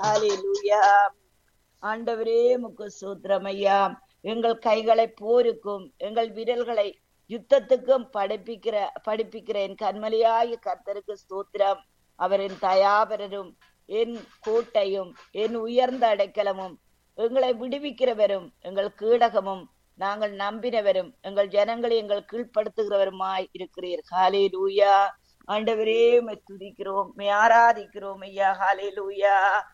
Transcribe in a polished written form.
ஹalleluya. ஆண்டவரே உமக்கு ஸ்தோத்திரம் ஐயா. எங்கள் கைகளை போருக்கும் எங்கள் விரல்களை யுத்தத்துக்கும் படிப்பிக்கிற என் கண்மலையாய கர்த்தருக்கு ஸ்தோத்திரம். அவரின் தயாபரரும் என் கோட்டையும் என் உயர்ந்த அடைக்கலமும் எங்களை விடுவிக்கிறவரும் எங்கள் கீடகமும் நாங்கள் நம்பினவரும் எங்கள் ஜனங்களை எங்கள் கீழ்ப்படுத்துகிறவருமாய் இருக்கிறீர். ஹalleluya. ஆண்டவரே உம்மை துதிக்கிறோம், உம்மை ஆராதிக்கிறோம் ஐயா. ஹalleluya.